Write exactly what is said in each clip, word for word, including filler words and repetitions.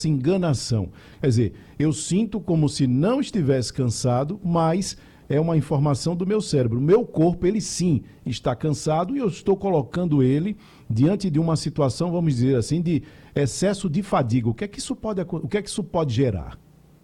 enganação. Quer dizer, eu sinto como se não estivesse cansado, mas é uma informação do meu cérebro. O meu corpo, ele sim está cansado e eu estou colocando ele diante de uma situação, vamos dizer assim, de excesso de fadiga. O que é que isso pode, o que é que isso pode gerar?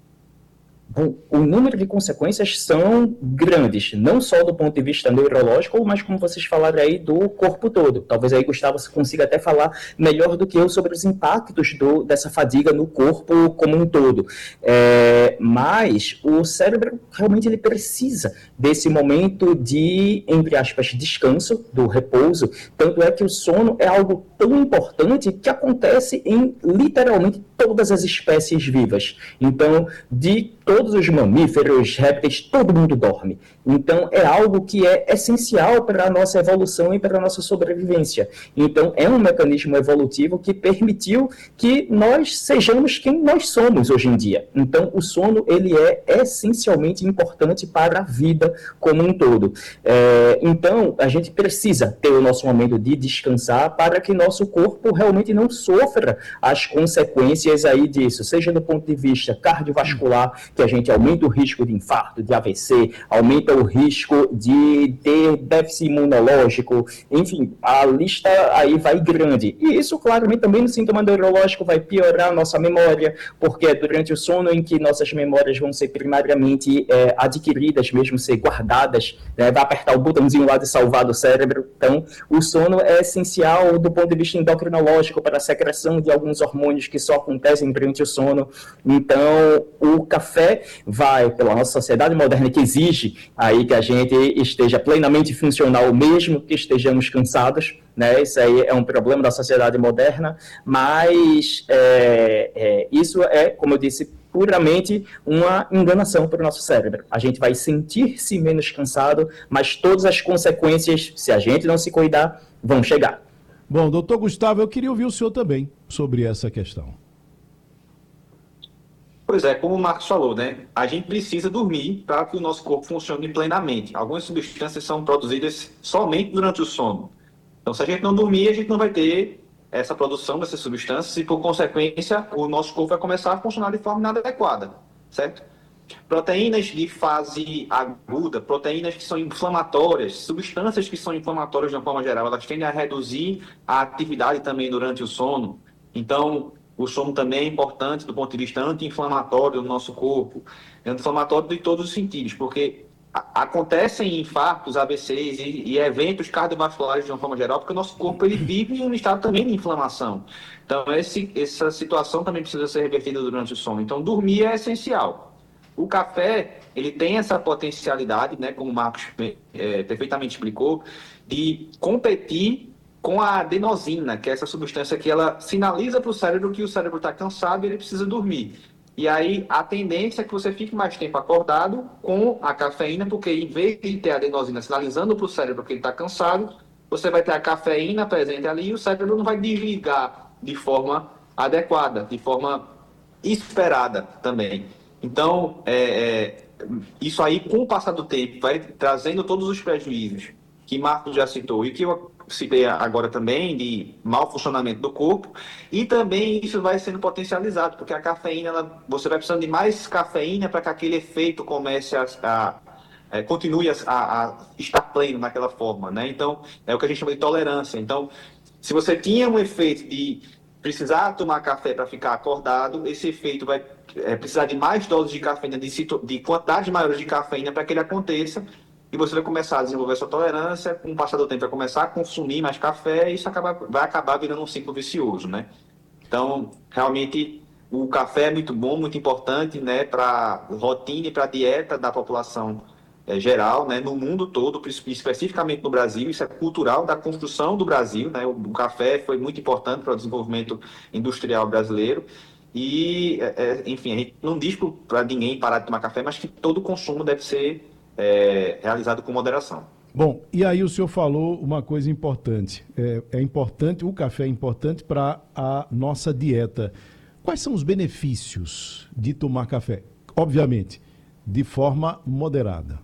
Bom, o número de consequências são grandes, não só do ponto de vista neurológico, mas como vocês falaram aí, do corpo todo. Talvez aí, Gustavo, você consiga até falar melhor do que eu sobre os impactos do, dessa fadiga no corpo como um todo. É, mas o cérebro realmente ele precisa desse momento de, entre aspas, descanso, do repouso. Tanto é que o sono é algo tão importante que acontece em literalmente todas as espécies vivas. Então, de todos os mamíferos, répteis, todo mundo dorme. Então, é algo que é essencial para a nossa evolução e para a nossa sobrevivência. Então, é um mecanismo evolutivo que permitiu que nós sejamos quem nós somos hoje em dia. Então, o sono, ele é essencialmente importante para a vida como um todo. É, então, a gente precisa ter o nosso momento de descansar para que nosso corpo realmente não sofra as consequências aí disso, seja do ponto de vista cardiovascular, que a gente aumenta o risco de infarto, de A V C, aumenta o risco de ter déficit imunológico, enfim, a lista aí vai grande. E isso, claramente, também no sintoma neurológico vai piorar a nossa memória, porque é durante o sono em que nossas memórias vão ser primariamente é, adquiridas, mesmo ser guardadas, né? Vai apertar o botãozinho lá de salvar do cérebro. Então, o sono é essencial do ponto de vista endocrinológico para a secreção de alguns hormônios que só acontecem durante o sono. Então, o café vai, pela nossa sociedade moderna, que exige aí que a gente esteja plenamente funcional, mesmo que estejamos cansados, né? Isso aí é um problema da sociedade moderna, mas é, é, isso é, como eu disse, puramente uma enganação para o nosso cérebro. A gente vai sentir-se menos cansado, mas todas as consequências, se a gente não se cuidar, vão chegar. Bom, doutor Gustavo, eu queria ouvir o senhor também sobre essa questão. Pois é, como o Marcos falou, né? A gente precisa dormir para que o nosso corpo funcione plenamente. Algumas substâncias são produzidas somente durante o sono. Então, se a gente não dormir, a gente não vai ter essa produção dessas substâncias e, por consequência, o nosso corpo vai começar a funcionar de forma inadequada, certo? Proteínas de fase aguda, proteínas que são inflamatórias, substâncias que são inflamatórias de uma forma geral, elas tendem a reduzir a atividade também durante o sono. Então, o sono também é importante do ponto de vista anti-inflamatório do nosso corpo, anti-inflamatório de todos os sentidos, porque acontecem infartos, A V Cs e, e eventos cardiovasculares de uma forma geral, porque o nosso corpo ele vive em um estado também de inflamação. Então, esse, essa situação também precisa ser revertida durante o sono. Então, dormir é essencial. O café, ele tem essa potencialidade, né, como o Marcos é, perfeitamente explicou, de competir com a adenosina, que é essa substância que ela sinaliza para o cérebro que o cérebro está cansado e ele precisa dormir. E aí a tendência é que você fique mais tempo acordado com a cafeína, porque em vez de ter a adenosina sinalizando para o cérebro que ele está cansado, você vai ter a cafeína presente ali e o cérebro não vai desligar de forma adequada, de forma esperada também. Então, é, é, isso aí, com o passar do tempo, vai trazendo todos os prejuízos que Marcos já citou e que eu citei agora também, de mau funcionamento do corpo, e também isso vai sendo potencializado, porque a cafeína, ela, você vai precisando de mais cafeína para que aquele efeito comece a, a é, continue a, a estar pleno naquela forma, né? Então, é o que a gente chama de tolerância. Então, se você tinha um efeito de precisar tomar café para ficar acordado, esse efeito vai é, precisar de mais doses de cafeína, de, de quantidades maiores de cafeína para que ele aconteça, e você vai começar a desenvolver sua tolerância, com o passar do tempo vai começar a consumir mais café, e isso acaba, vai acabar virando um ciclo vicioso, né? Então, realmente, o café é muito bom, muito importante, né, para a rotina e para a dieta da população é, geral, né, no mundo todo, especificamente no Brasil. Isso é cultural da construção do Brasil, né? O, o café foi muito importante para o desenvolvimento industrial brasileiro. E, é, enfim, a gente não diz para ninguém parar de tomar café, mas que todo consumo deve ser é, realizado com moderação. Bom, e aí o senhor falou uma coisa importante. É, é importante, o café é importante para a nossa dieta. Quais são os benefícios de tomar café? Obviamente, de forma moderada.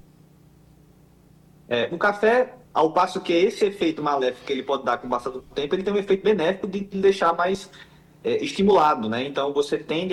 É, o café, ao passo que esse efeito maléfico que ele pode dar com o passar do tempo, ele tem um efeito benéfico de deixar mais é, estimulado, né? Então, você tende